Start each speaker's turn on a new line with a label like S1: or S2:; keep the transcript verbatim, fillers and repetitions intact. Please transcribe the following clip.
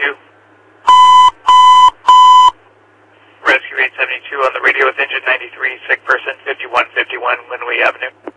S1: seventy-two. Rescue eight seventy-two on the radio with engine ninety-three, sick person fifty-one fifty-one, Linway Avenue.